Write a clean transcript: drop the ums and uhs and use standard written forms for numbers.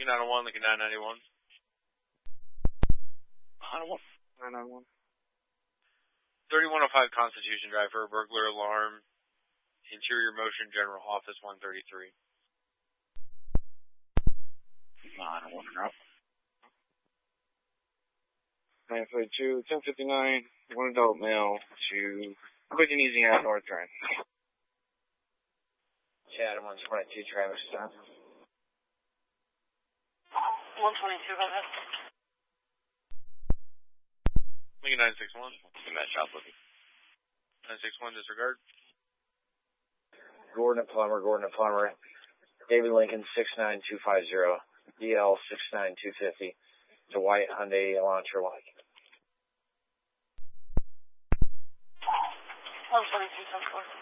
Lincoln 901, Lincoln 991. 991. 3105 Constitution Drive for a burglar alarm. Interior Motion, General Office 133. 911 route. 932, 1059, one adult male to Quick and Easy at North Trend. Chad, 122, Travis, stop. 122, go ahead. Lincoln 961. Match shop looking. 961, disregard. Gordon at Plumber, David Lincoln 69250, DL 69250. It's a white Hyundai Elantra like. 122, 74.